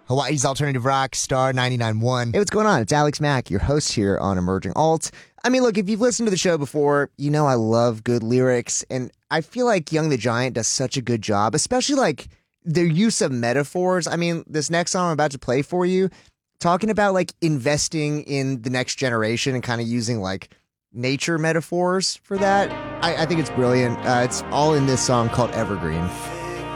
Hawaii's alternative rock, Star 99.1. Hey, what's going on? It's Alex Mack, your host here on Emerging Alt. I mean, look, if you've listened to the show before, you know I love good lyrics, and I feel like Young the Giant does such a good job, especially like their use of metaphors. I mean, this next song I'm about to play for you, talking about like investing in the next generation and kind of using like nature metaphors for that. I think it's brilliant. It's all in this song called Evergreen.